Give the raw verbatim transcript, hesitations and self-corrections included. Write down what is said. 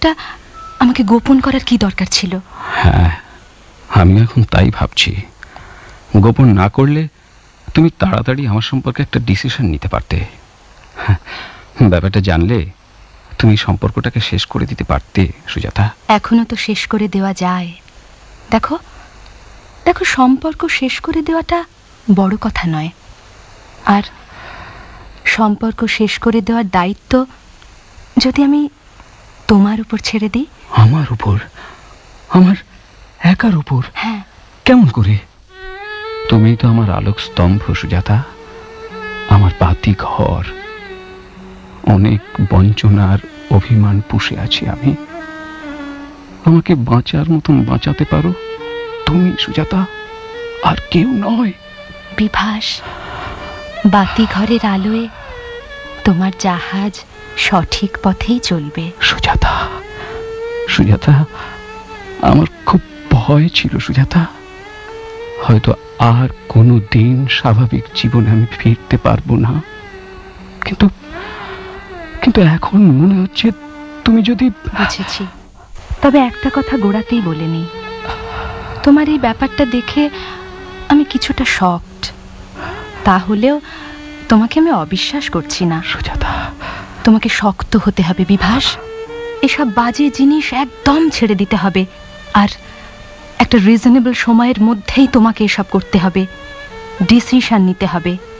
ব্যাপারটা আমাকে গোপন করার কি দরকার ছিল? হ্যাঁ, আমি এখন তাই ভাবছি। গোপন না করলে তুমি তাড়াতাড়ি আমার সম্পর্কে একটা ডিসিশন নিতে পারতে। ব্যাপারটা জানলে তুমি সম্পর্কটাকে শেষ করে দিতে পারতে সুজাতা। এখনো তো শেষ করে দেওয়া যায়। দেখো দেখো সম্পর্ক শেষ করে দেওয়াটা বড় কথা নয়। আর সম্পর্ক শেষ করে দেওয়ার দায়িত্ব যদি আমি তোমার উপর ছেড়ে দিই। আমার উপর? আমার একার উপর? হ্যাঁ। কেমন করে? তুমি তো আমার আলোক স্তম্ভ সুজাতা, আমার বাতি ঘর। অনেক বঞ্চনার অভিমান পুষে আছি আমি। আমাকে বাঁচার মতন বাঁচাতে পারো তুমি সুজাতা, আর কেউ নয়। বিভাস, বাতি ঘরের আলোয় তোমার জাহাজ সঠিক পথেই চলবে। সুজাতা, সুজাতা, আমার খুব ভয় ছিল সুজাতা। হয়তো আর কোনো দিন স্বাভাবিক জীবনে আমি ফিরতে পারবো না, কিন্তু কিন্তু এখন মনে হচ্ছে তুমি যদি... বুঝেছি, তবে একটা কথা গোড়াতেই বলে নি। তোমার এই ব্যাপারটা দেখে আমি কিছুটা শকড। তাহলেও তোমাকে আমি অবিশ্বাস করছি না সুজাতা। তোমাকে শক্ত হতে হবে বিভাস। এসব বাজে জিনিস একদম ছেড়ে দিতে হবে। আর একটা রিজনেবল সময়ের মধ্যেই তোমাকে এসব করতে হবে, ডিসিশন নিতে হবে।